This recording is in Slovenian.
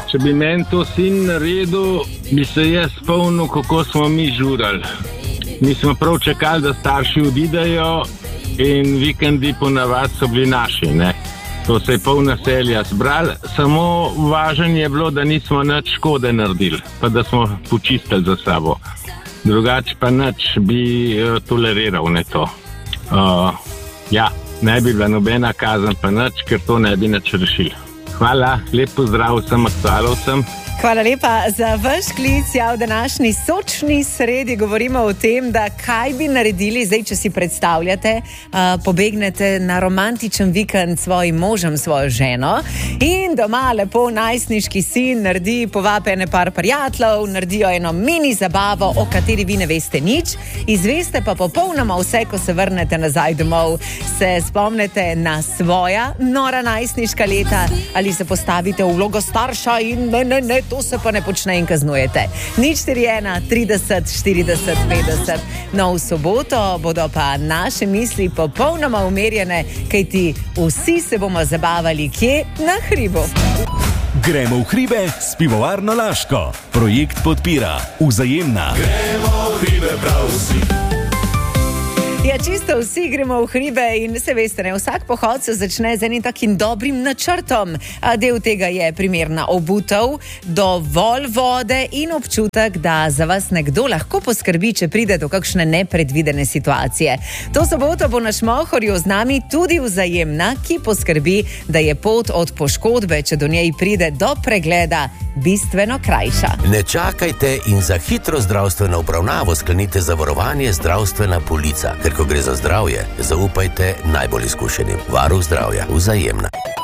Če bi meni to sin naredil, bi se jaz spomnil, kako smo mi žurali. Mi smo prav čakali, da starši odidejo in vikendi ponavadi so bili naši, ne. To se je pol naselja zbrali, samo važno je bilo, da nismo nič škode naredili, pa da smo počistili za sabo. Drugače pa nič bi toleriral, ne to. Ne bi bila nobena kazen pa nič, ker to ne bi nič rešili. Hvala, lep pozdrav vsem aktualovcem. Hvala lepa za vaš klic. V današnji sočni sredi govorimo o tem, da kaj bi naredili, zdaj, če si predstavljate, pobegnete na romantičen vikend s svojim možem, svojo ženo in doma lepo najstniški sin naredi, povabi ene par prijateljev, naredijo eno mini zabavo, o kateri vi ne veste nič, izveste pa popolnoma vse, ko se vrnete nazaj domov. Se spomnite na svoja nora najstniška leta ali se postavite v vlogo starša in ne, to se pa ne počne in kaznujete. 041 30 40 50. No, v soboto bodo pa naše misli popolnoma umerjene, kajti vsi se bomo zabavali kje? Na hribu. Gremo v hribe s pivovarno Laško. Projekt podpira Vzajemna. Gremo v hribe prav vsi. Ja, čisto vsi gremo v hribe in se veste, ne, vsak pohod se začne z enim takim dobrim načrtom. Del tega je primerna obutev, dovolj vode in občutek, da za vas nekdo lahko poskrbi, če pride do kakšne nepredvidene situacije. To soboto bo na Šmohorju z nami tudi Vzajemna, ki poskrbi, da je pot od poškodbe, če do njej pride, do pregleda bistveno krajša. Ne čakajte in za hitro zdravstveno obravnavo sklenite zavarovanje Zdravstvena polica. Ker ko gre za zdravje, zaupajte najbolj izkušenim. Varuh zdravja, Vzajemna.